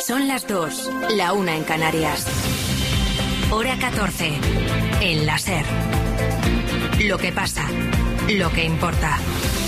Son las 2, la 1 en Canarias. Hora 14, en la SER. Lo que pasa, lo que importa.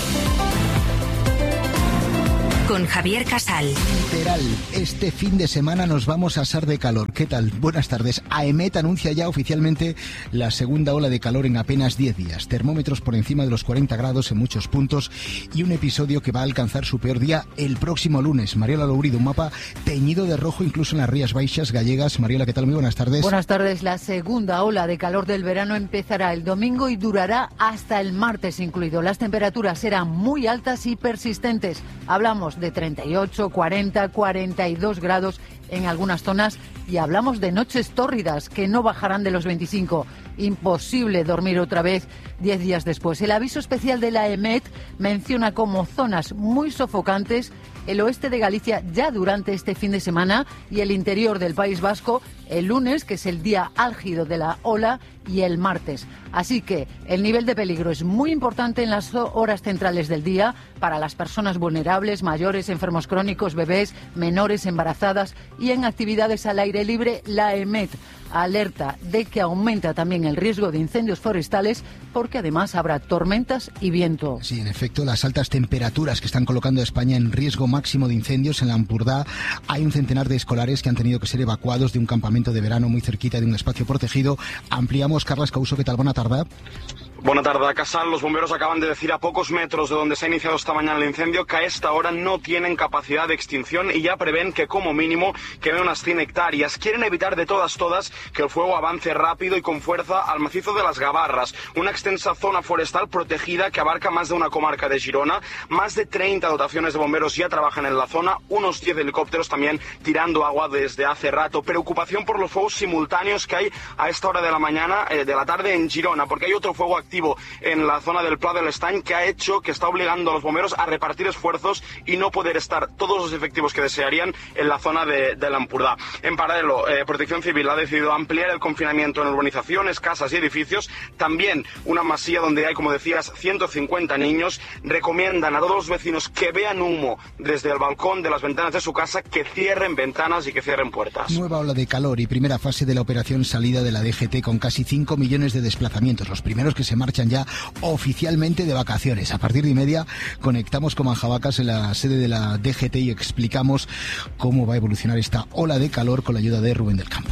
Con Javier Casal. Literal, este fin de semana nos vamos a asar de calor. ¿Qué tal? Buenas tardes. AEMET anuncia ya oficialmente la segunda ola de calor en apenas 10 días. Termómetros por encima de los 40 grados en muchos puntos y un episodio que va a alcanzar su peor día el próximo lunes. Mariola Lourido, un mapa teñido de rojo incluso en las Rías Baixas gallegas. Mariola, ¿qué tal? Muy buenas tardes. Buenas tardes. La segunda ola de calor del verano empezará el domingo y durará hasta el martes incluido. Las temperaturas serán muy altas y persistentes. Hablamos de 38, 40, 42 grados en algunas zonas y hablamos de noches tórridas que no bajarán de los 25. Imposible dormir otra vez 10 días después. El aviso especial de la AEMET menciona como zonas muy sofocantes el oeste de Galicia ya durante este fin de semana y el interior del País Vasco el lunes, que es el día álgido de la ola, y el martes. Así que el nivel de peligro es muy importante en las horas centrales del día para las personas vulnerables, mayores, enfermos crónicos, bebés, menores, embarazadas y en actividades al aire libre. La AEMET alerta de que aumenta también el riesgo de incendios forestales porque además habrá tormentas y viento. Sí, en efecto, las altas temperaturas que están colocando a España en riesgo máximo de incendios. En la Ampurdá hay un centenar de escolares que han tenido que ser evacuados de un campamento de verano muy cerquita de un espacio protegido. Ampliamos. Carles Couso, ¿qué tal? Buena tarde. Buena tarde, Casal. Los bomberos acaban de decir a pocos metros de donde se ha iniciado esta mañana el incendio que a esta hora no tienen capacidad de extinción y ya prevén que como mínimo queden unas 100 hectáreas. Quieren evitar de todas que el fuego avance rápido y con fuerza al macizo de las Gavarras, una extensa zona forestal protegida que abarca más de una comarca de Girona. Más de 30 dotaciones de bomberos ya trabajan en la zona, unos 10 helicópteros también tirando agua desde hace rato. Preocupación por los fuegos simultáneos que hay a esta hora de la mañana, de la tarde en Girona, porque hay otro fuego activo en la zona del Pla del Estany que ha hecho que está obligando a los bomberos a repartir esfuerzos y no poder estar todos los efectivos que desearían en la zona de la Ampurdá. En paralelo, Protección Civil ha decidido ampliar el confinamiento en urbanizaciones, casas y edificios. También una masía donde hay, como decías, 150 niños. Recomiendan a todos los vecinos que vean humo desde el balcón de las ventanas de su casa que cierren ventanas y que cierren puertas. Nueva ola de calor y primera fase de la operación salida de la DGT con casi 5 millones de desplazamientos. Los primeros que se marchan ya oficialmente de vacaciones. A partir de 1:30 conectamos con Manjabacas en la sede de la DGT y explicamos cómo va a evolucionar esta ola de calor con la ayuda de Rubén del Campo.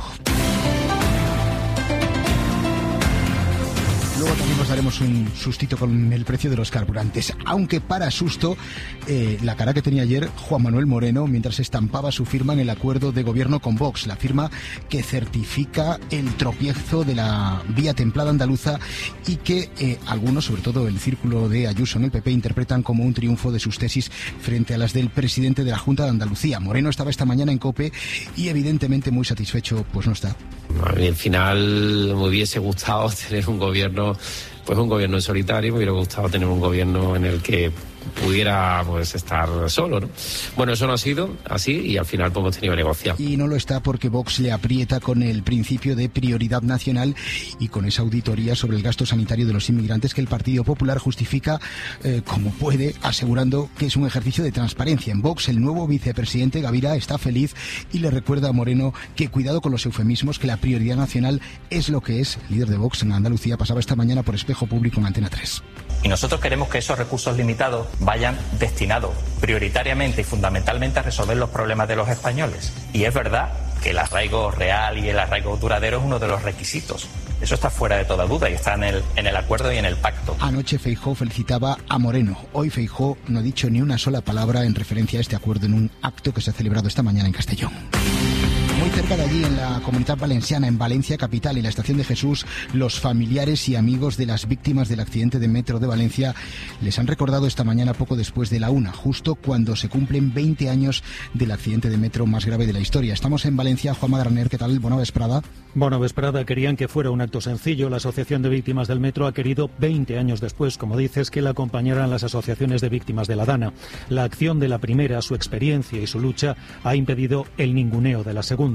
Luego también nos daremos un sustito con el precio de los carburantes, aunque para susto, la cara que tenía ayer Juan Manuel Moreno mientras estampaba su firma en el acuerdo de gobierno con Vox, la firma que certifica el tropiezo de la vía templada andaluza y que algunos, sobre todo el círculo de Ayuso en el PP, interpretan como un triunfo de sus tesis frente a las del presidente de la Junta de Andalucía. Moreno estaba esta mañana en COPE y evidentemente muy satisfecho, pues no está. A mí al final me hubiese gustado tener un gobierno en solitario. Me hubiera gustado tener un gobierno en el que pudiera estar solo, ¿no? Bueno, eso no ha sido así y al final hemos tenido que negociar. Y no lo está porque Vox le aprieta con el principio de prioridad nacional y con esa auditoría sobre el gasto sanitario de los inmigrantes que el Partido Popular justifica como puede, asegurando que es un ejercicio de transparencia. En Vox, el nuevo vicepresidente Gavira está feliz y le recuerda a Moreno que cuidado con los eufemismos, que la prioridad nacional es lo que es. El líder de Vox en Andalucía pasaba esta mañana por Espejo Público en Antena 3. Y nosotros queremos que esos recursos limitados vayan destinados prioritariamente y fundamentalmente a resolver los problemas de los españoles. Y es verdad que el arraigo real y el arraigo duradero es uno de los requisitos. Eso está fuera de toda duda y está en el acuerdo y en el pacto. Anoche Feijóo felicitaba a Moreno. Hoy Feijóo no ha dicho ni una sola palabra en referencia a este acuerdo en un acto que se ha celebrado esta mañana en Castellón. Muy cerca de allí, en la Comunitat Valenciana, en Valencia capital, en la Estación de Jesús, los familiares y amigos de las víctimas del accidente de metro de Valencia les han recordado esta mañana poco después de la 1, justo cuando se cumplen 20 años del accidente de metro más grave de la historia. Estamos en Valencia. Juanma Graner, ¿qué tal? Bona vesprada. Bona vesprada. Querían que fuera un acto sencillo. La Asociación de Víctimas del Metro ha querido 20 años después, como dices, que la acompañaran las asociaciones de víctimas de la Dana. La acción de la primera, su experiencia y su lucha ha impedido el ninguneo de la segunda.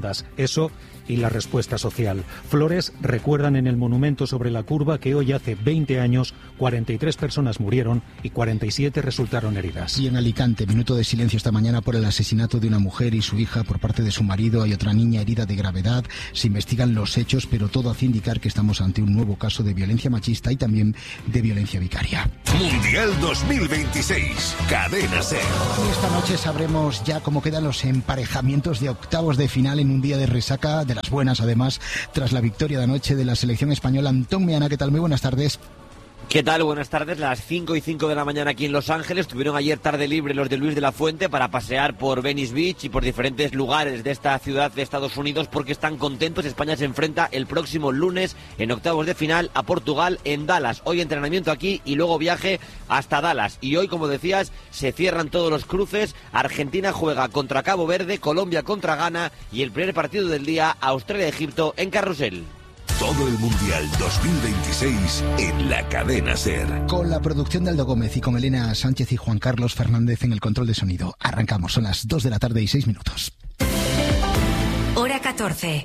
rotondas. Eso y la respuesta social. Flores recuerdan en el monumento sobre la curva que hoy hace 20 años 43 personas murieron y 47 resultaron heridas. Y en Alicante, minuto de silencio esta mañana por el asesinato de una mujer y su hija por parte de su marido. Hay otra niña herida de gravedad. Se investigan los hechos, pero todo hace indicar que estamos ante un nuevo caso de violencia machista y también de violencia vicaria. Mundial 2026, Cadena SER. Y esta noche sabremos ya cómo quedan los emparejamientos de octavos de final en un día de resaca, de las buenas además, tras la victoria de anoche de la selección española. Antón Meana, ¿qué tal? Muy buenas tardes. ¿Qué tal? Buenas tardes. Las 5:05 de la mañana aquí en Los Ángeles. Tuvieron ayer tarde libre los de Luis de la Fuente para pasear por Venice Beach y por diferentes lugares de esta ciudad de Estados Unidos porque están contentos. España se enfrenta el próximo lunes en octavos de final a Portugal en Dallas. Hoy entrenamiento aquí y luego viaje hasta Dallas. Y hoy, como decías, se cierran todos los cruces. Argentina juega contra Cabo Verde, Colombia contra Ghana y el primer partido del día, Australia-Egipto en Carrusel. Todo el Mundial 2026 en la Cadena SER. Con la producción de Aldo Gómez y con Elena Sánchez y Juan Carlos Fernández en el control de sonido. Arrancamos, son las 2 de la tarde y 6 minutos. Hora 14.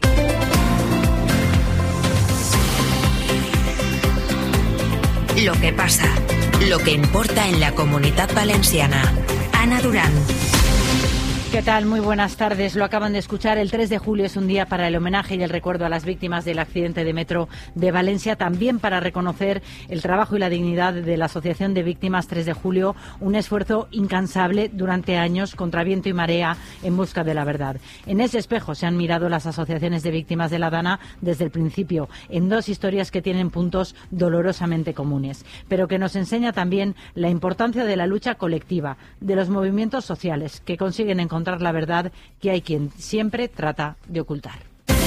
Lo que pasa, lo que importa en la Comunitat Valenciana. Ana Durán. ¿Qué tal? Muy buenas tardes. Lo acaban de escuchar. El 3 de julio es un día para el homenaje y el recuerdo a las víctimas del accidente de metro de Valencia. También para reconocer el trabajo y la dignidad de la Asociación de Víctimas 3 de julio. Un esfuerzo incansable durante años contra viento y marea en busca de la verdad. En ese espejo se han mirado las asociaciones de víctimas de la Dana desde el principio, en dos historias que tienen puntos dolorosamente comunes, pero que nos enseña también la importancia de la lucha colectiva, de los movimientos sociales que consiguen encontrar la verdad que hay quien siempre trata de ocultar.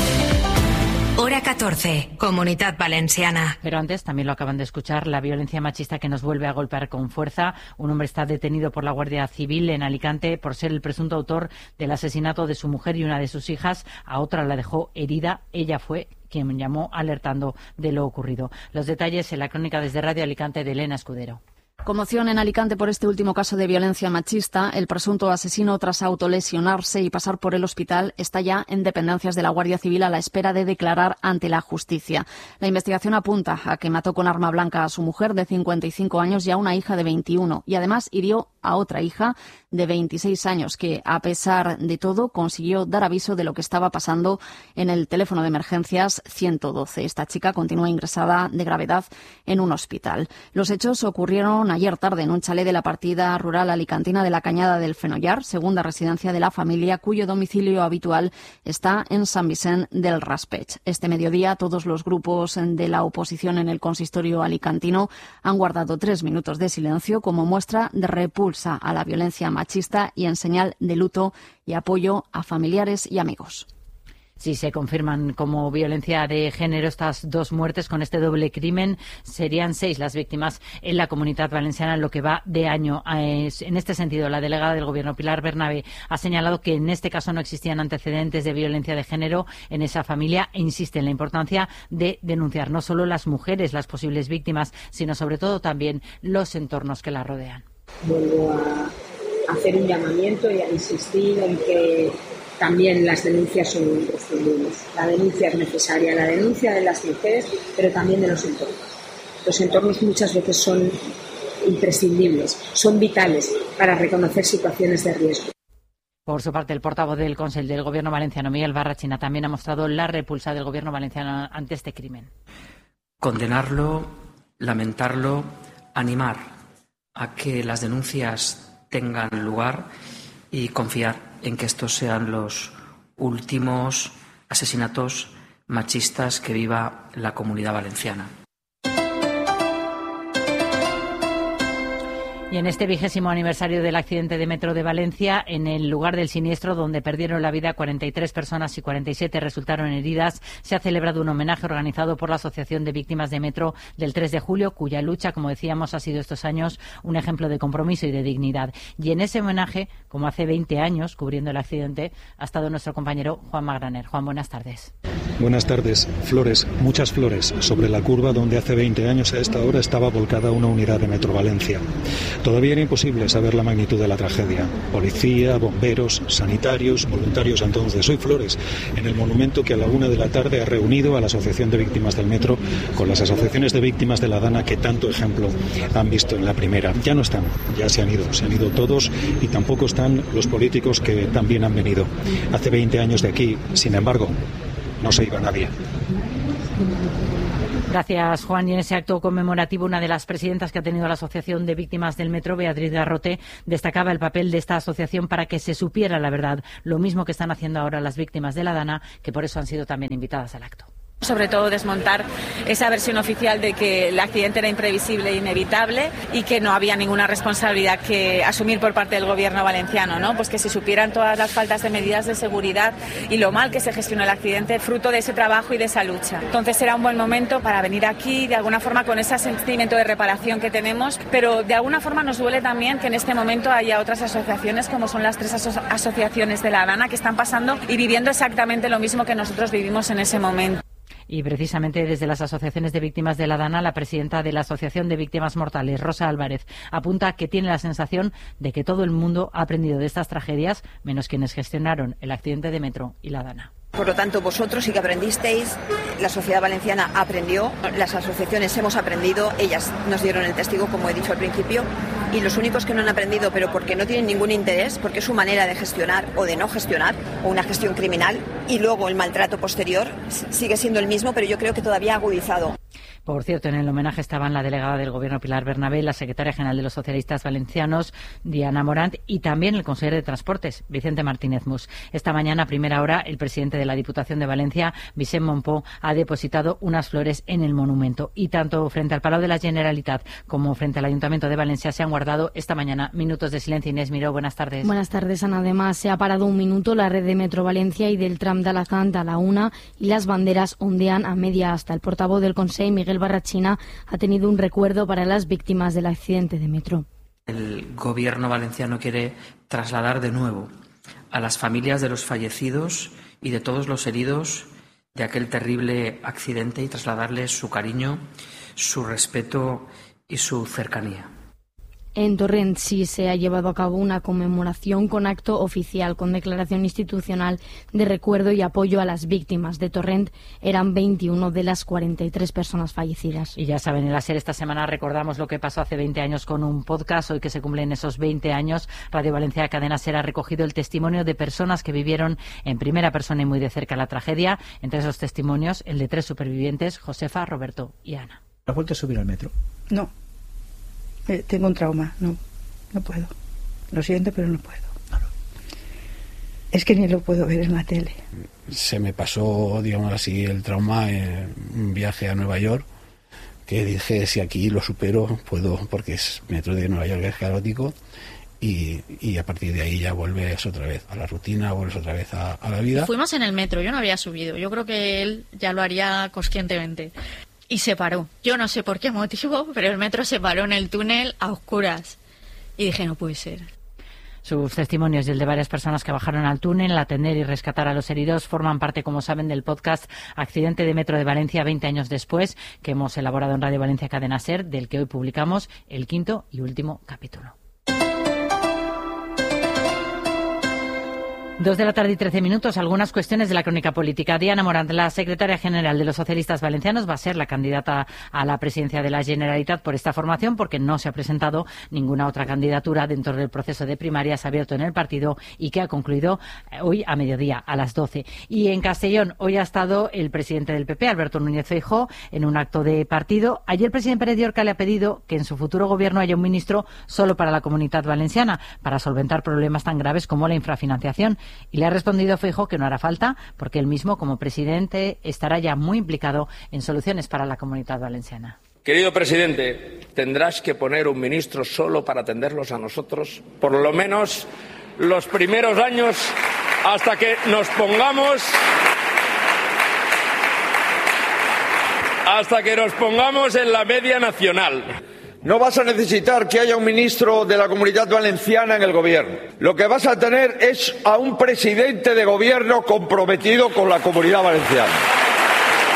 Hora 14, Comunitat Valenciana. Pero antes, también lo acaban de escuchar, la violencia machista que nos vuelve a golpear con fuerza. Un hombre está detenido por la Guardia Civil en Alicante por ser el presunto autor del asesinato de su mujer y una de sus hijas. A otra la dejó herida. Ella fue quien llamó alertando de lo ocurrido. Los detalles en la crónica desde Radio Alicante de Elena Escudero. Conmoción en Alicante por este último caso de violencia machista. El presunto asesino, tras autolesionarse y pasar por el hospital, está ya en dependencias de la Guardia Civil a la espera de declarar ante la justicia. La investigación apunta a que mató con arma blanca a su mujer de 55 años y a una hija de 21. Y además hirió a otra hija de 26 años que, a pesar de todo, consiguió dar aviso de lo que estaba pasando en el teléfono de emergencias 112. Esta chica continúa ingresada de gravedad en un hospital. Los hechos ocurrieron ayer tarde en un chalet de la partida rural alicantina de la Cañada del Fenollar, segunda residencia de la familia, cuyo domicilio habitual está en San Vicent del Raspeig. Este mediodía, todos los grupos de la oposición en el consistorio alicantino han guardado 3 minutos de silencio como muestra de repulsa a la violencia machista y en señal de luto y apoyo a familiares y amigos. Sí, se confirman como violencia de género estas dos muertes. Con este doble crimen serían 6 las víctimas en la Comunitat Valenciana en lo que va de año. En este sentido, la delegada del Gobierno, Pilar Bernabé, ha señalado que en este caso no existían antecedentes de violencia de género en esa familia e insiste en la importancia de denunciar no solo las mujeres, las posibles víctimas, sino sobre todo también los entornos que las rodean. Vuelvo a hacer un llamamiento y a insistir en que también las denuncias son imprescindibles. La denuncia es necesaria, la denuncia de las mujeres, pero también de los entornos. Los entornos muchas veces son imprescindibles, son vitales para reconocer situaciones de riesgo. Por su parte, el portavoz del Consell del Gobierno valenciano, Miguel Barrachina, también ha mostrado la repulsa del Gobierno valenciano ante este crimen. Condenarlo, lamentarlo, animar a que las denuncias tengan lugar y confiar en que estos sean los últimos asesinatos machistas que viva la Comunidad Valenciana. Y en este 20º aniversario del accidente de metro de Valencia, en el lugar del siniestro donde perdieron la vida 43 personas y 47 resultaron heridas, se ha celebrado un homenaje organizado por la Asociación de Víctimas de Metro del 3 de julio, cuya lucha, como decíamos, ha sido estos años un ejemplo de compromiso y de dignidad. Y en ese homenaje, como hace 20 años, cubriendo el accidente, ha estado nuestro compañero Juan Magraner. Juan, buenas tardes. Buenas tardes. Flores, muchas flores, sobre la curva donde hace 20 años a esta hora estaba volcada una unidad de Metro Valencia. Todavía era imposible saber la magnitud de la tragedia. Policía, bomberos, sanitarios, voluntarios entonces. Hoy Flores, en el monumento que a la 1 de la tarde ha reunido a la Asociación de Víctimas del Metro con las asociaciones de víctimas de la Dana que tanto ejemplo han visto en la primera. Ya no están, ya se han ido todos y tampoco están los políticos que también han venido. Hace 20 años de aquí, sin embargo, no se iba nadie. Gracias, Juan. Y en ese acto conmemorativo, una de las presidentas que ha tenido la Asociación de Víctimas del Metro, Beatriz Garrote, destacaba el papel de esta asociación para que se supiera la verdad, lo mismo que están haciendo ahora las víctimas de la Dana, que por eso han sido también invitadas al acto. Sobre todo desmontar esa versión oficial de que el accidente era imprevisible e inevitable y que no había ninguna responsabilidad que asumir por parte del gobierno valenciano, ¿no? Pues que se supieran todas las faltas de medidas de seguridad y lo mal que se gestionó el accidente, fruto de ese trabajo y de esa lucha. Entonces era un buen momento para venir aquí, de alguna forma con ese sentimiento de reparación que tenemos, pero de alguna forma nos duele también que en este momento haya otras asociaciones, como son las 3 asociaciones de la Dana, que están pasando y viviendo exactamente lo mismo que nosotros vivimos en ese momento. Y precisamente desde las asociaciones de víctimas de la Dana, la presidenta de la Asociación de Víctimas Mortales, Rosa Álvarez, apunta que tiene la sensación de que todo el mundo ha aprendido de estas tragedias, menos quienes gestionaron el accidente de Metro y la Dana. Por lo tanto, vosotros sí que aprendisteis, la sociedad valenciana aprendió, las asociaciones hemos aprendido, ellas nos dieron el testigo, como he dicho al principio, y los únicos que no han aprendido, pero porque no tienen ningún interés, porque es su manera de gestionar o de no gestionar, o una gestión criminal, y luego el maltrato posterior sigue siendo el mismo, pero yo creo que todavía agudizado. Por cierto, en el homenaje estaban la delegada del Gobierno Pilar Bernabé, la secretaria general de los socialistas valencianos, Diana Morant, y también el consejero de Transportes, Vicente Martínez Mus. Esta mañana, a primera hora, el presidente de la Diputación de Valencia, Vicent Monpó, ha depositado unas flores en el monumento. Y tanto frente al Palau de la Generalitat como frente al Ayuntamiento de Valencia se han guardado esta mañana minutos de silencio. Inés Miró, buenas tardes. Buenas tardes, Ana. Además, se ha parado un minuto la red de Metro Valencia y del tram de Alacant a la 1 y las banderas ondean a media asta. El portavoz del Consell, Miguel Barrachina, ha tenido un recuerdo para las víctimas del accidente de Metro. El gobierno valenciano quiere trasladar de nuevo a las familias de los fallecidos y de todos los heridos de aquel terrible accidente y trasladarles su cariño, su respeto y su cercanía. En Torrent sí se ha llevado a cabo una conmemoración con acto oficial, con declaración institucional de recuerdo y apoyo a las víctimas. De Torrent eran 21 de las 43 personas fallecidas. Y ya saben, en la SER esta semana recordamos lo que pasó hace 20 años con un podcast. Hoy que se cumplen esos 20 años, Radio Valencia Cadena SER ha recogido el testimonio de personas que vivieron en primera persona y muy de cerca la tragedia. Entre esos testimonios, el de 3 supervivientes, Josefa, Roberto y Ana. ¿Has vuelto a subir al metro? No. Tengo un trauma, no puedo. Lo siento, pero no puedo. Es que ni lo puedo ver en la tele. Se me pasó, digamos así, el trauma en un viaje a Nueva York, que dije, si aquí lo supero, puedo, porque es metro de Nueva York, es caótico, y a partir de ahí ya vuelves otra vez a la rutina, vuelves otra vez a la vida. Fuimos en el metro, yo no había subido. Yo creo que él ya lo haría conscientemente. Y se paró. Yo no sé por qué motivo, pero el metro se paró en el túnel a oscuras. Y dije, no puede ser. Sus testimonios y el de varias personas que bajaron al túnel a atender y rescatar a los heridos forman parte, como saben, del podcast Accidente de Metro de Valencia 20 años después, que hemos elaborado en Radio Valencia Cadena SER, del que hoy publicamos el 5º y último capítulo. 2 de la tarde y 13 minutos. Algunas cuestiones de la crónica política. Diana Morant, la secretaria general de los socialistas valencianos, va a ser la candidata a la presidencia de la Generalitat por esta formación, porque no se ha presentado ninguna otra candidatura dentro del proceso de primarias abierto en el partido y que ha concluido hoy a mediodía, a las 12. Y en Castellón, hoy ha estado el presidente del PP, Alberto Núñez Feijóo, en un acto de partido. Ayer el presidente Pérez Llorca le ha pedido que en su futuro gobierno haya un ministro solo para la Comunitat Valenciana, para solventar problemas tan graves como la infrafinanciación. Y le ha respondido Feijóo que no hará falta, porque él mismo, como presidente, estará ya muy implicado en soluciones para la Comunitat Valenciana. Querido presidente, tendrás que poner un ministro solo para atenderlos a nosotros, por lo menos los primeros años, hasta que nos pongamos en la media nacional. No vas a necesitar que haya un ministro de la Comunitat Valenciana en el gobierno. Lo que vas a tener es a un presidente de gobierno comprometido con la Comunidad Valenciana.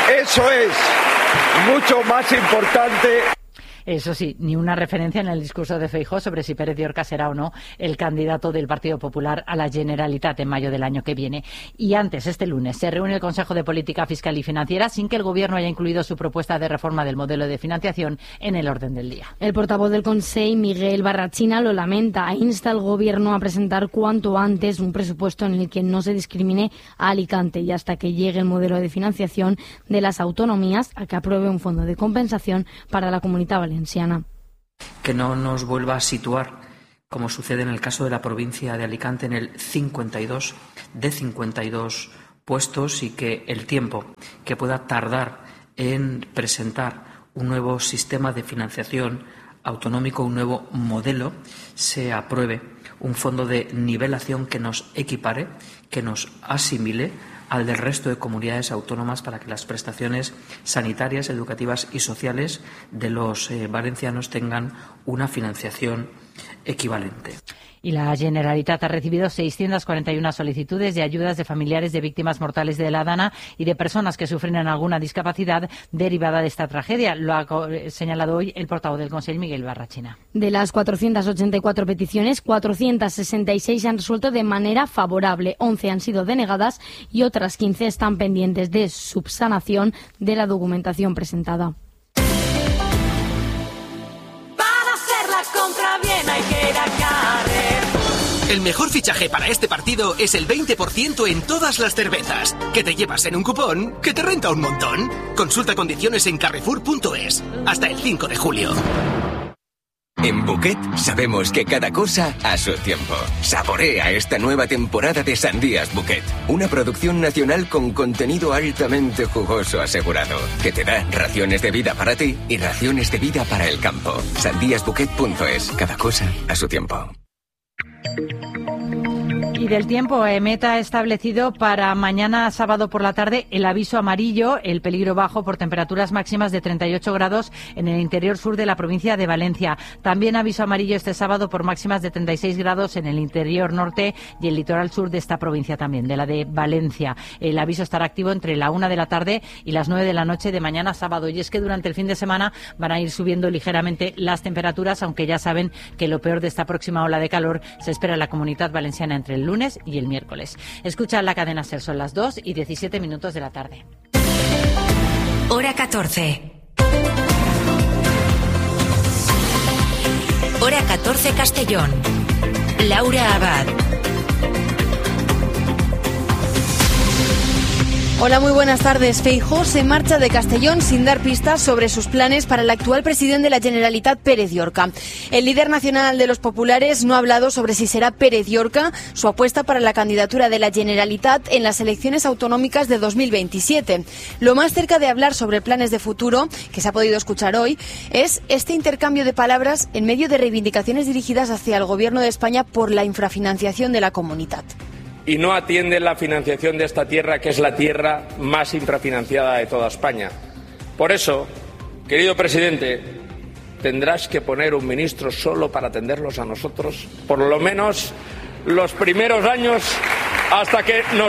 Eso es mucho más importante. Eso sí, ni una referencia en el discurso de Feijóo sobre si Pérez Llorca será o no el candidato del Partido Popular a la Generalitat en mayo del año que viene. Y antes, este lunes, se reúne el Consejo de Política Fiscal y Financiera sin que el Gobierno haya incluido su propuesta de reforma del modelo de financiación en el orden del día. El portavoz del Consell, Miguel Barrachina, lo lamenta e insta al Gobierno a presentar cuanto antes un presupuesto en el que no se discrimine a Alicante y hasta que llegue el modelo de financiación de las autonomías a que apruebe un fondo de compensación para la Comunidad Valenciana. Que no nos vuelva a situar, como sucede en el caso de la provincia de Alicante, en el 52 de 52 puestos y que el tiempo que pueda tardar en presentar un nuevo sistema de financiación autonómico, un nuevo modelo, se apruebe un fondo de nivelación que nos equipare, que nos asimile al del resto de comunidades autónomas para que las prestaciones sanitarias, educativas y sociales de los valencianos tengan una financiación equivalente. Y la Generalitat ha recibido 641 solicitudes de ayudas de familiares de víctimas mortales de la Dana y de personas que sufren alguna discapacidad derivada de esta tragedia. Lo ha señalado hoy el portavoz del Consell, Miguel Barrachina. De las 484 peticiones, 466 se han resuelto de manera favorable, 11 han sido denegadas y otras 15 están pendientes de subsanación de la documentación presentada. Para hacer la compra bien hay que ir a Carrer. El mejor fichaje para este partido es el 20% en todas las cervezas, que te llevas en un cupón que te renta un montón. Consulta condiciones en carrefour.es. Hasta el 5 de julio. En Bouquet sabemos que cada cosa a su tiempo. Saborea esta nueva temporada de Sandías Bouquet, una producción nacional con contenido altamente jugoso asegurado, que te da raciones de vida para ti y raciones de vida para el campo. Sandíasbouquet.es, cada cosa a su tiempo. Y del tiempo, Meta ha establecido para mañana sábado por la tarde el aviso amarillo, el peligro bajo por temperaturas máximas de 38 grados en el interior sur de la provincia de Valencia. También aviso amarillo este sábado por máximas de 36 grados en el interior norte y el litoral sur de esta provincia también, de la de Valencia. El aviso estará activo entre la 1 de la tarde y las 9 de la noche de mañana sábado. Y es que durante el fin de semana van a ir subiendo ligeramente las temperaturas, aunque ya saben que lo peor de esta próxima ola de calor se espera en la Comunidad Valenciana entre el lunes y el miércoles. Escucha la cadena SER, son las 2:17 de la tarde. Hora 14. Hora 14 Castellón. Laura Abad. Hola, muy buenas tardes. Feijóo se marcha de Castellón sin dar pistas sobre sus planes para el actual presidente de la Generalitat, Pérez Llorca. El líder nacional de los populares no ha hablado sobre si será Pérez Llorca su apuesta para la candidatura de la Generalitat en las elecciones autonómicas de 2027. Lo más cerca de hablar sobre planes de futuro que se ha podido escuchar hoy es este intercambio de palabras en medio de reivindicaciones dirigidas hacia el Gobierno de España por la infrafinanciación de la Comunitat. Y no atienden la financiación de esta tierra, que es la tierra más infrafinanciada de toda España. Por eso, querido presidente, tendrás que poner un ministro solo para atenderlos a nosotros, por lo menos los primeros años, hasta que nos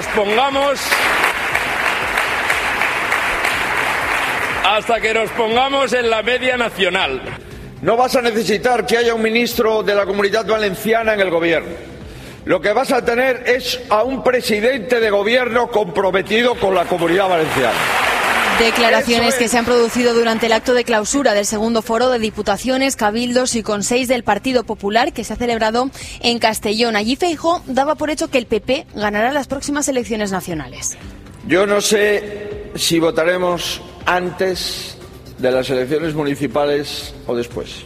pongamos en la media nacional. No vas a necesitar que haya un ministro de la Comunidad Valenciana en el gobierno. Lo que vas a tener es a un presidente de gobierno comprometido con la Comunidad Valenciana. Declaraciones que se han producido durante el acto de clausura del segundo foro de diputaciones, cabildos y consells del Partido Popular que se ha celebrado en Castellón. Allí Feijóo daba por hecho que el PP ganará las próximas elecciones nacionales. Yo no sé si votaremos antes de las elecciones municipales o después.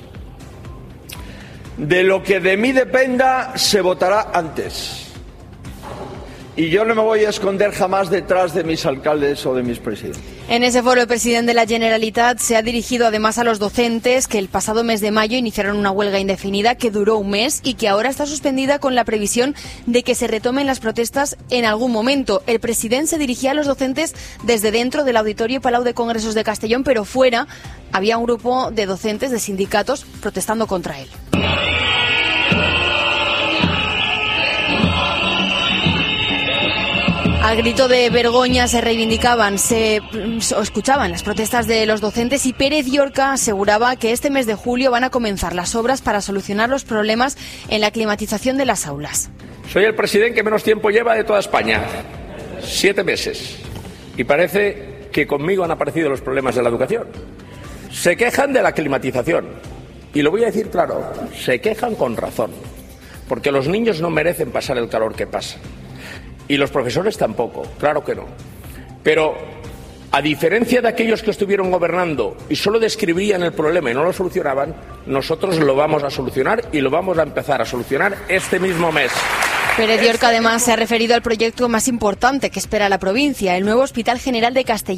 De lo que de mí dependa, se votará antes. Y yo no me voy a esconder jamás detrás de mis alcaldes o de mis presidentes. En ese foro, el presidente de la Generalitat se ha dirigido además a los docentes que el pasado mes de mayo iniciaron una huelga indefinida que duró un mes y que ahora está suspendida con la previsión de que se retomen las protestas en algún momento. El presidente se dirigía a los docentes desde dentro del Auditorio Palau de Congresos de Castellón, pero fuera había un grupo de docentes de sindicatos protestando contra él. Al grito de vergoña se reivindicaban, se escuchaban las protestas de los docentes y Pérez Llorca aseguraba que este mes de julio van a comenzar las obras para solucionar los problemas en la climatización de las aulas. Soy el presidente que menos tiempo lleva de toda España, 7 meses, y parece que conmigo han aparecido los problemas de la educación. Se quejan de la climatización, y lo voy a decir claro, se quejan con razón, porque los niños no merecen pasar el calor que pasan. Y los profesores tampoco, claro que no. Pero, a diferencia de aquellos que estuvieron gobernando y solo describían el problema y no lo solucionaban, nosotros lo vamos a solucionar y lo vamos a empezar a solucionar este mismo mes. Pérez Llorca además se ha referido al proyecto más importante que espera la provincia, el nuevo Hospital General de Castellón.